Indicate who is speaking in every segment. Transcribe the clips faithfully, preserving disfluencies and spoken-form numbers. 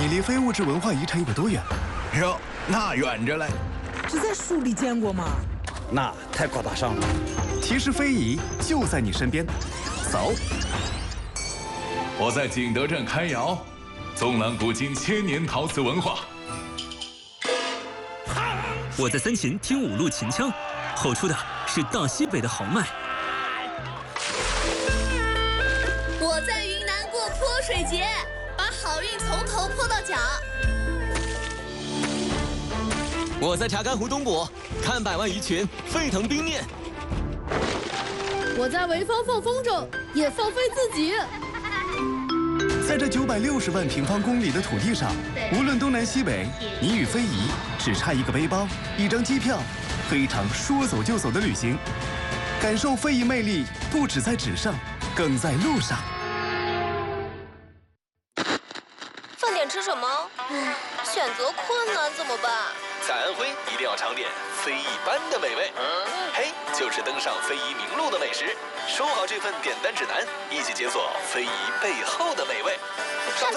Speaker 1: 你离非物质文化遗产有多远？
Speaker 2: 哟，那远着嘞。
Speaker 3: 只在书里见过吗？
Speaker 4: 那太高大上了。
Speaker 1: 其实非遗就在你身边，走。
Speaker 5: 我在景德镇开窑，纵览古今千年陶瓷文化。
Speaker 6: 我在森琴听五路秦腔，吼出的是大西北的豪迈。
Speaker 7: 我在云南过泼水节，把好运从头泼到脚。
Speaker 8: 我在查干湖东捕，看百万鱼群沸腾冰面。
Speaker 9: 我在潍坊放风筝，也放飞自己。
Speaker 1: 在这九百六十万平方公里的土地上，无论东南西北，你与非遗只差一个背包、一张机票和一场说走就走的旅行。感受非遗魅力，不只在纸上，更在路上。
Speaker 7: 饭点吃什么？嗯，选择困难怎么办？
Speaker 8: 在安徽一定要尝点非一般的美味，嘿，就是登上非遗名录的美食。收好这份点单指南，一起解锁非遗背后的美味。
Speaker 7: 上菜。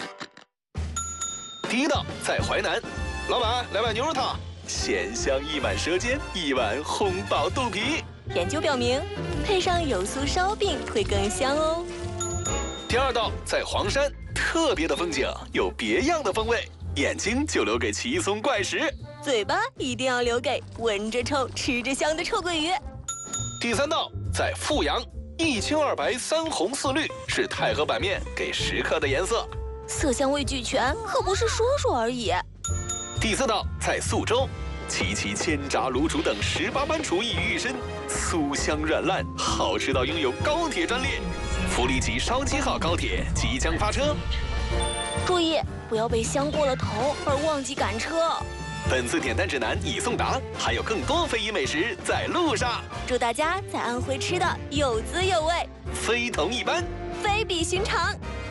Speaker 8: 第一道在淮南，老板来碗牛肉汤，鲜香溢满舌尖，一碗烘饱肚皮。
Speaker 7: 研究表明，配上有酥烧饼会更香哦。
Speaker 8: 第二道在黄山，特别的风景有别样的风味。眼睛就留给奇松怪石，
Speaker 7: 嘴巴一定要留给闻着臭、吃着香的臭鳜鱼。
Speaker 8: 第三道在阜阳，一青二白三红四绿是太和板面给食客的颜色，
Speaker 7: 色香味俱全，可不是说说而已。
Speaker 8: 第四道在宿州，七七千炸卤煮等十八般厨艺于一身，酥香软烂，好吃到拥有高铁专列。福利吉烧鸡号高铁即将发车。
Speaker 7: 注意，不要被香过了头而忘记赶车。
Speaker 8: 本次点单指南已送达，还有更多非遗美食在路上。
Speaker 7: 祝大家在安徽吃的有滋有味，
Speaker 8: 非同一般，
Speaker 7: 非比寻常。